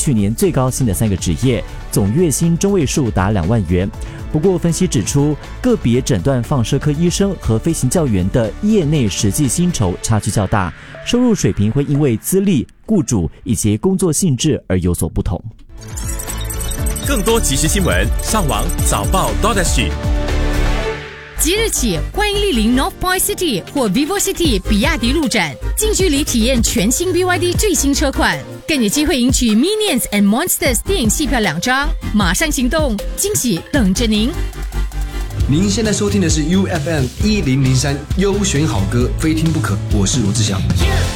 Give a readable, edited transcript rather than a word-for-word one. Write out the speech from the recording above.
去年最高薪的3个职业，总月薪中位数达2万元。不过，分析指出，个别诊断放射科医生和飞行教员的业内实际薪酬差距较大，收入水平会因为资历、雇主以及工作性质而有所不同。 更多即时新闻，上网早报 .SG。 即日起，欢迎莅临 North Point City 或 Vivo City 比亚迪路展，近距离体验全新 BYD 最新车款，更有机会赢取 Minions and Monsters 电影戏票2张。马上行动，惊喜等着您！ 您现在收听的是 UFM 1003优选好歌，非听不可。我是罗志祥。